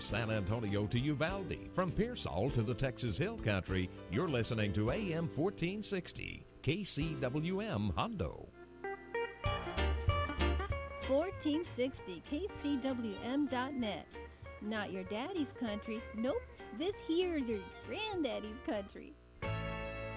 San Antonio to Uvalde, from Pearsall to the Texas Hill Country, you're listening to AM 1460, KCWM Hondo. 1460 KCWM.net. Not your daddy's country. Nope, this here's your granddaddy's country.